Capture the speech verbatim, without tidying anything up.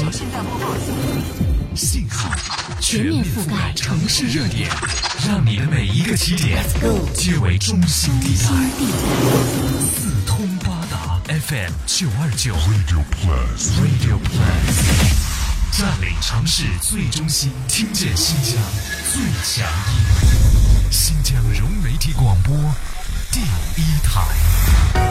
信号全面覆盖城市热点，让你的每一个起点皆为中心地带。四通八达 F M 九二九 Radio Plus Radio Plus 占领城市最中心，听见新疆最强音，新疆融媒体广播第一台。